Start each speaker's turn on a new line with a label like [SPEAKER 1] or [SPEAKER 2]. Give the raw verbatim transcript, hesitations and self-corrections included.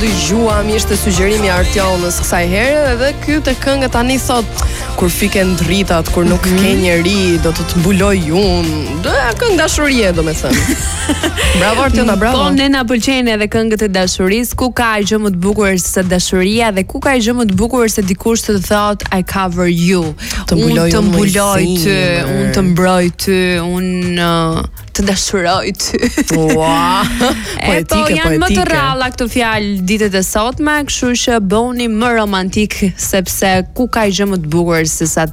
[SPEAKER 1] dëgjuam, ishte sugjerimi i Artionës kësaj herë dhe ky te kënga tani thot kur fiken dritat, kur nuk mm -hmm. ke njeri, do të të mbuloj unë. Do këngë dashurie, domethënë. Bravo Artiona, bravo.
[SPEAKER 2] Po ne na pëlqejnë edhe këngët e dashurisë, ku ka gjë më të bukur se dashuria dhe ku ka gjë më të bukur se dikush të thotë I cover you.
[SPEAKER 1] Të mbuloj,
[SPEAKER 2] unë të mbuloj ty, unë të mbroj ty, unë uh, të dashuroj ty.
[SPEAKER 1] Wow.
[SPEAKER 2] E po janë më të rralla këto fjalë ditët e sotme, kështu që bëuni më romantik sepse ku ka gjë më të bukur se sa